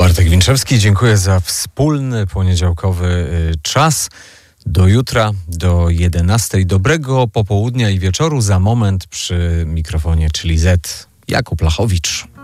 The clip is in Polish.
Bartek Winczewski, dziękuję za wspólny poniedziałkowy czas. Do jutra, do 11:00. Dobrego popołudnia i wieczoru. Za moment przy mikrofonie, czyli Jakub Lachowicz.